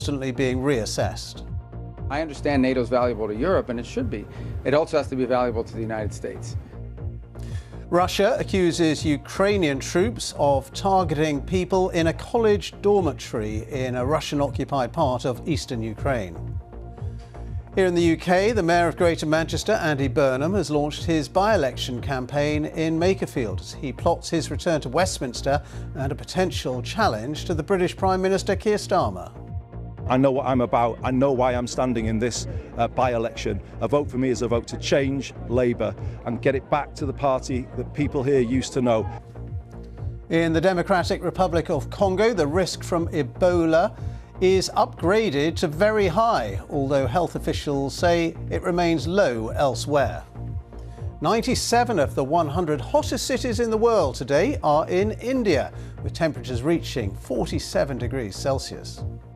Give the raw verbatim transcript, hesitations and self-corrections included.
constantly being reassessed. I understand NATO is valuable to Europe, and it should be. It also has to be valuable to the United States. Russia accuses Ukrainian troops of targeting people in a college dormitory in a Russian-occupied part of eastern Ukraine. Here in the U K, the Mayor of Greater Manchester, Andy Burnham, has launched his by-election campaign in Makerfield as he plots his return to Westminster and a potential challenge to the British Prime Minister Keir Starmer. I know what I'm about. I know why I'm standing in this uh, by-election. A vote for me is a vote to change Labour and get it back to the party that people here used to know. In the Democratic Republic of Congo, the risk from Ebola is upgraded to very high, although health officials say it remains low elsewhere. ninety-seven of the one hundred hottest cities in the world today are in India, with temperatures reaching forty-seven degrees Celsius.